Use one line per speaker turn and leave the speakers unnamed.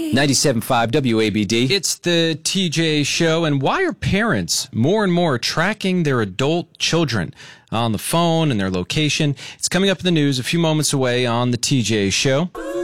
97.5 WABD.
It's the TJ Show. And why are parents more and more tracking their adult children on the phone and their location? It's coming up in the news a few moments away on the TJ Show.